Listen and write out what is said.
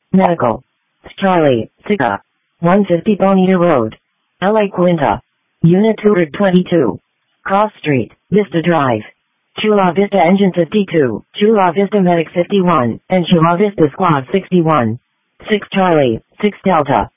Medical. Charlie, Sika. 150 Bonita Road. LA Quinta. Unit 222. Cross Street, Vista Drive. Chula Vista Engine 52, Chula Vista Medic 51, and Chula Vista Squad 61. 6 Charlie, 6 Delta.